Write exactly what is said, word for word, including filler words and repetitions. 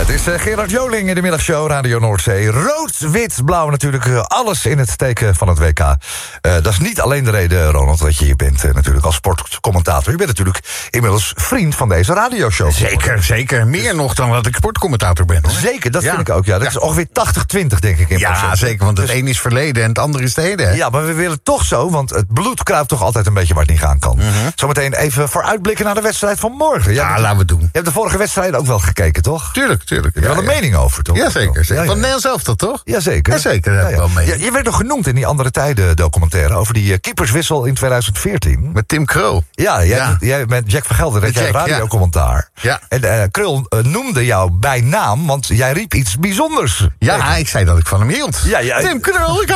Het is uh, Gerard Joling in de middagshow Radio Noordzee. Rood, wit, blauw natuurlijk. Uh, alles in het teken van het W K. Uh, dat is niet alleen de reden, Ronald, dat je hier bent uh, natuurlijk als sportcommentator. Je bent natuurlijk inmiddels vriend van deze radioshow. Zeker, zeker. Meer nog dan dat ik sportcommentator ben. Hoor. Zeker, dat ja. vind ik ook. Ja. Dat ja. is ongeveer tachtig twintig, denk ik. In ja, procent. zeker, want het dus, een is verleden en het andere is het heden. Hè? Ja, maar we willen toch zo, want het bloed kruipt toch altijd een beetje waar het niet gaan kan. Mm-hmm. Zometeen even vooruitblikken naar de wedstrijd van morgen. Ja, hebt, laten we het doen. Je hebt de vorige wedstrijd ook wel gekeken, toch? Tuurlijk, tuurlijk. Je hebt ja, wel een ja. mening over, toch? Ja, zeker. zeker. Ja, ja. Van Nederland zelf dat, toch? Jazeker. Ja, zeker, daar heb ik wel mee. Je, je werd nog genoemd in die andere tijden documentaire over die uh, keeperswissel in twintig veertien. Met Tim Krul. Ja, jij, ja. jij met Jack van Gelder, dat jij radiocommentaar. Ja. En uh, Krul uh, noemde jou bij naam, want jij riep iets bijzonders. Ja, ik zei dat ik van hem hield. Ja, ja. Tim Krul, ik